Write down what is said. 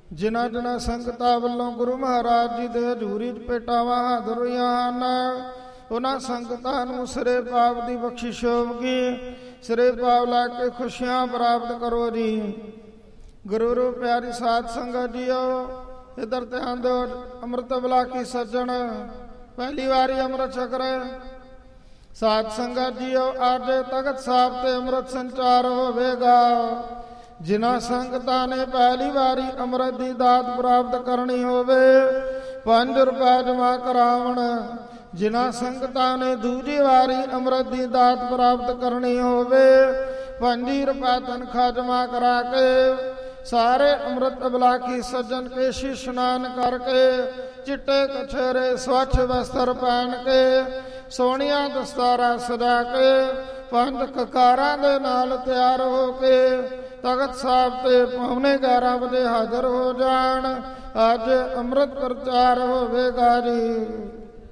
ਜਿਨ੍ਹਾਂ ਜਿਨ੍ਹਾਂ ਸੰਗਤਾਂ ਵੱਲੋਂ ਗੁਰੂ ਮਹਾਰਾਜ ਜੀ ਦੇ ਹਜ਼ੂਰੀ 'ਚ ਭੇਟਾਵਾਂ ਹਾਜ਼ਰ ਹੋਈਆਂ ਹਨ, ਉਹਨਾਂ ਸੰਗਤਾਂ ਨੂੰ ਸਿਰੇ ਪਾਪ ਦੀ ਬਖਸ਼ਿਸ਼ ਹੋਵੇਗੀ। ਸਿਰੇ ਪਾਪ ਲਾ ਕੇ ਖੁਸ਼ੀਆਂ ਪ੍ਰਾਪਤ ਕਰੋ ਜੀ। ਗੁਰੂ ਰੂ ਪਿਆਰੀ ਸਾਧ ਸੰਗਤ ਜੀਓ, ਇੱਧਰ ਧਿਆਨ ਦਿਓ। ਅੰਮ੍ਰਿਤ ਬਲਾ ਕੀ ਸੱਜਣ ਪਹਿਲੀ ਵਾਰੀ ਅੰਮ੍ਰਿਤ ਛਕ ਰਹੇ ਸਾਧ ਸੰਗਤ ਜੀਓ, ਅੱਜ ਤਖਤ ਸਾਹਿਬ ਤੇ ਅੰਮ੍ਰਿਤ ਸੰਚਾਰ ਹੋਵੇਗਾ। ਜਿਨ੍ਹਾਂ ਸੰਗਤਾਂ ਨੇ ਪਹਿਲੀ ਵਾਰੀ ਅੰਮ੍ਰਿਤ ਦੀ ਦਾਤ ਪ੍ਰਾਪਤ ਕਰਨੀ ਹੋਵੇ 5 ਰੁਪਏ ਜਮ੍ਹਾਂ ਕਰਾਉਣ। ਜਿਨ੍ਹਾਂ ਸੰਗਤਾਂ ਨੇ ਦੂਜੀ ਵਾਰੀ ਅੰਮ੍ਰਿਤ ਦੀ ਦਾਤ ਪ੍ਰਾਪਤ ਕਰਨੀ ਹੋਵੇ 25 ਰੁਪਏ ਤਨਖਾਹ ਜਮ੍ਹਾਂ ਕਰਾ ਕੇ ਸਾਰੇ ਅੰਮ੍ਰਿਤ ਬਲਾਕੀ ਸੱਜਣ ਕੇਸ਼ੀ ਇਸ਼ਨਾਨ ਕਰਕੇ ਚਿੱਟੇ ਕਛੇਰੇ ਸਵੱਛ ਵਸਤਰ ਪਹਿਨ ਕੇ ਸੋਹਣੀਆਂ ਦਸਤਾਰਾਂ ਸਜਾ ਕੇ 5 ਕਕਾਰਾਂ ਦੇ ਨਾਲ ਤਿਆਰ ਹੋ ਕੇ ਤਖਤ ਸਾਹਿਬ ਤੇ ਪੌਣੇ 11 ਵਜੇ ਹਾਜ਼ਰ ਹੋ ਜਾਣ। ਅੱਜ ਅੰਮ੍ਰਿਤ ਪ੍ਰਚਾਰ ਹੋਵੇਗਾ ਜੀ।